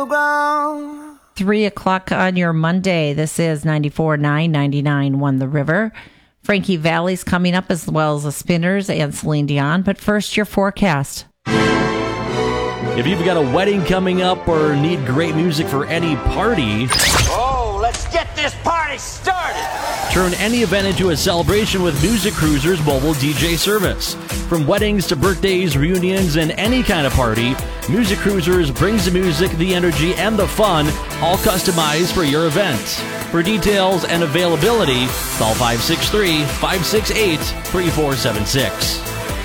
3 o'clock on your Monday. This is 94.9, 99.1 The River. Frankie Valli's coming up, as well as the Spinners and Celine Dion. But first, your forecast. If you've got a wedding coming up or need great music for any party... Oh, let's get this party started! Turn any event into a celebration with Music Cruiser's mobile DJ service. From weddings to birthdays, reunions, and any kind of party, Music Cruisers brings the music, the energy, and the fun, all customized for your event. For details and availability, call 563-568-3476.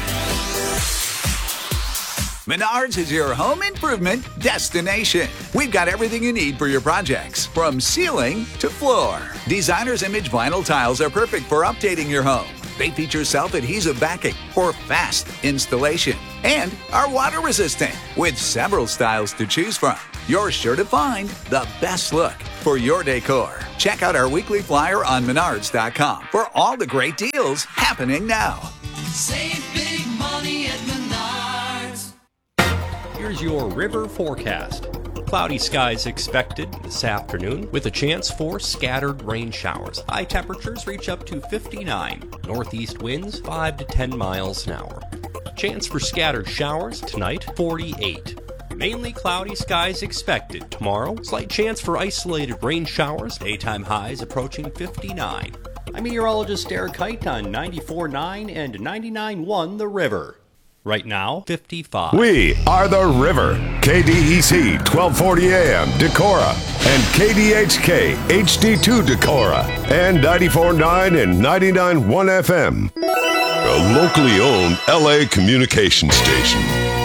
Menards is your home improvement destination. We've got everything you need for your projects, from ceiling to floor. Designer's Image vinyl tiles are perfect for updating your home. They feature self-adhesive backing for fast installation and are water resistant with several styles to choose from. You're sure to find the best look for your decor. Check out our weekly flyer on Menards.com for all the great deals happening now. Save big money at Menards. Here's your river forecast. Cloudy skies expected this afternoon with a chance for scattered rain showers. High temperatures reach up to 59. Northeast winds 5 to 10 miles an hour. Chance for scattered showers tonight 48. Mainly cloudy skies expected tomorrow. Slight chance for isolated rain showers. Daytime highs approaching 59. I'm meteorologist Eric Height on 94.9 and 99.1 The River. Right now, 55. We are The River. KDEC 1240 AM Decorah and KDHK HD2 Decorah and 94.9 and 99.1 FM. A locally owned LA communication station.